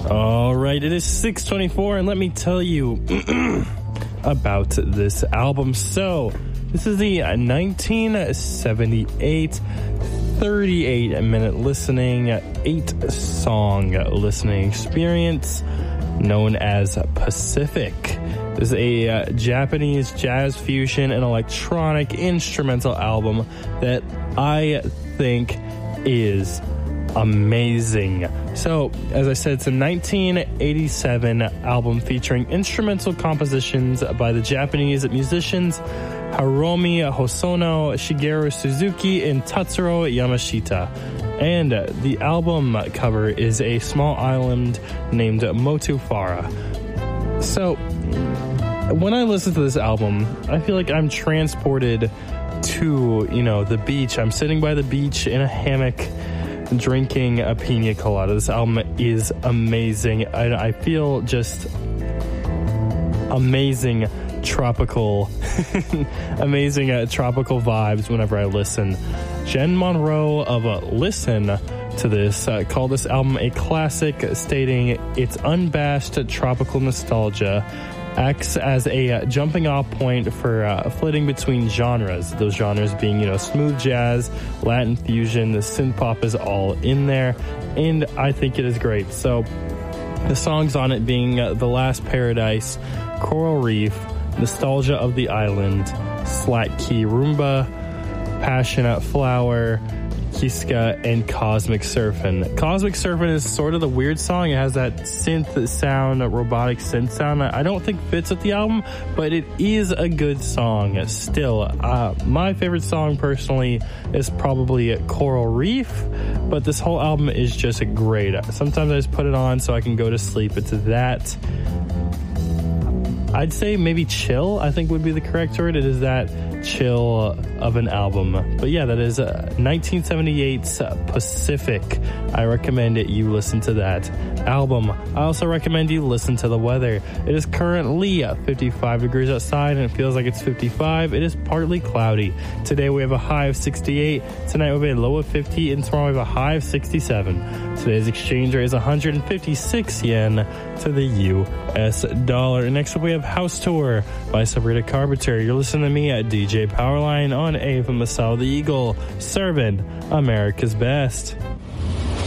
All right, it is 6:24, and let me tell you about this album. So, this is the 1978 38-minute listening, 8-song listening experience known as Pacific. This is a Japanese jazz fusion and electronic instrumental album that I think is amazing. So, as I said, it's a 1987 album featuring instrumental compositions by the Japanese musicians Hiromi Hosono, Shigeru Suzuki, and Tatsuro Yamashita. And the album cover is a small island named Motufara. So, when I listen to this album, I feel like I'm transported to, the beach. I'm sitting by the beach in a hammock drinking a pina colada. This album is amazing. I feel just amazing tropical tropical vibes whenever I listen. Jen Monroe of Listen to This called this album a classic, stating its unabashed tropical nostalgia acts as a jumping off point for flitting between genres. Those genres being, smooth jazz, Latin fusion, the synth pop is all in there, and I think it is great. So the songs on it being The Last Paradise, Coral Reef, Nostalgia of the Island, Slack Key Rumba, Passionate Flower, Kiska, and Cosmic Surfin'. Cosmic Surfin' is sort of the weird song. It has that synth sound, robotic synth sound. I don't think fits with the album, but it is a good song still. My favorite song personally is probably Coral Reef, but this whole album is just great. Sometimes I just put it on so I can go to sleep. It's that. I'd say maybe chill, I think would be the correct word. It is that chill of an album. But yeah, that is 1978's Pacific. I recommend you listen to that album. I also recommend you listen to the weather. It is currently 55 degrees outside and it feels like it's 55. It is partly cloudy. Today we have a high of 68. Tonight we have a low of 50, and tomorrow we have a high of 67. Today's exchange rate is 156 yen to the US dollar. And next up we have House Tour by Sabrina Carpenter. You're listening to me at DJ Powerline on AFM Masao the Eagle, serving America's best.